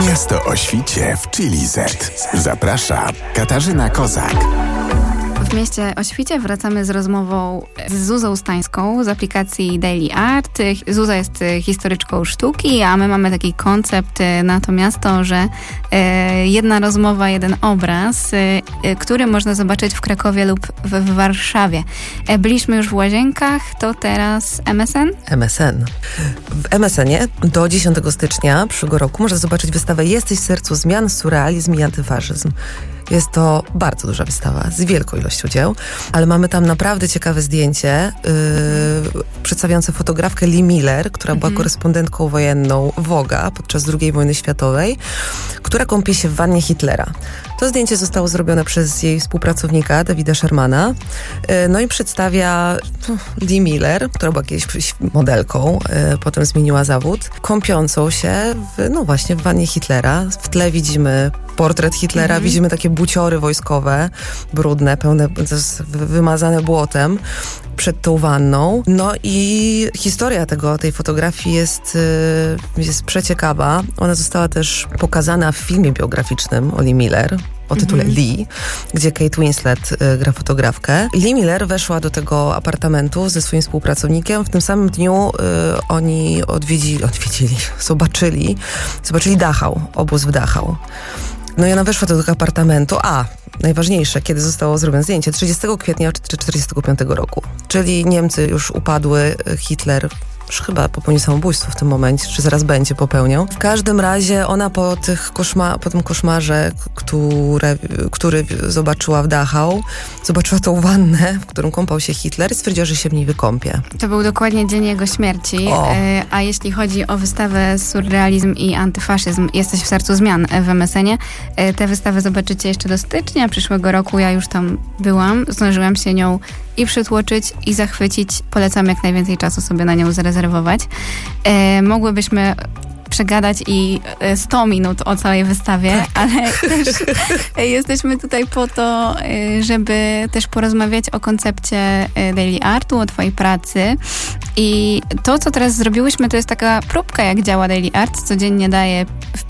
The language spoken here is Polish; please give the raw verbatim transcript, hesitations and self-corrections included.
Miasto o świcie w Chili Z. Zaprasza Katarzyna Kozak. W mieście o świcie wracamy z rozmową z Zuzą Stańską z aplikacji Daily Art. Zuza jest historyczką sztuki, a my mamy taki koncept na to miasto, że e, jedna rozmowa, jeden obraz, e, który można zobaczyć w Krakowie lub w, w Warszawie. E, byliśmy już w Łazienkach, to teraz M S N? M S N. W M S N ie do dziesiątego stycznia przyszłego roku można zobaczyć wystawę Jesteś w sercu zmian, surrealizm i antyfaszyzm. Jest to bardzo duża wystawa z wielką ilością dzieł, ale mamy tam naprawdę ciekawe zdjęcie yy, przedstawiające fotografkę Lee Miller, która była mm-hmm. korespondentką wojenną Vogue'a podczas drugiej wojny światowej, która kąpie się w wannie Hitlera. To zdjęcie zostało zrobione przez jej współpracownika Davida Shermana, yy, no i przedstawia no, Lee Miller, która była kiedyś modelką, yy, potem zmieniła zawód, kąpiącą się w, no właśnie w wannie Hitlera. W tle widzimy portret Hitlera, mm-hmm. widzimy takie buciory wojskowe, brudne, pełne, wymazane błotem przed tą wanną. No i historia tego, tej fotografii jest, jest przeciekawa. Ona została też pokazana w filmie biograficznym o Lee Miller o tytule mm-hmm. Lee, gdzie Kate Winslet y, gra fotografkę. Lee Miller weszła do tego apartamentu ze swoim współpracownikiem. W tym samym dniu y, oni odwiedzili, odwiedzili, zobaczyli, zobaczyli Dachau, obóz w Dachau. No i ona weszła do tego apartamentu, a najważniejsze, kiedy zostało zrobione zdjęcie, trzydziestego kwietnia czterdziestego piątego roku. Czyli Niemcy już upadły, Hitler już chyba popełnił samobójstwo w tym momencie, czy zaraz będzie popełniał. W każdym razie ona po, tych koszma, po tym koszmarze, które, który zobaczyła w Dachau, zobaczyła tą wannę, w którą kąpał się Hitler i stwierdziła, że się w niej wykąpie. To był dokładnie dzień jego śmierci. O. A jeśli chodzi o wystawę Surrealizm i antyfaszyzm, Jesteś w sercu zmian w M S N ie, tę wystawę zobaczycie jeszcze do stycznia przyszłego roku. Ja już tam byłam, zdążyłam się nią i przytłoczyć, i zachwycić. Polecam jak najwięcej czasu sobie na nią zarezerwować. E, mogłybyśmy przegadać i sto minut o całej wystawie, ale też jesteśmy tutaj po to, żeby też porozmawiać o koncepcie Daily Artu, o twojej pracy. I to, co teraz zrobiłyśmy, to jest taka próbka, jak działa Daily Art. Codziennie daję w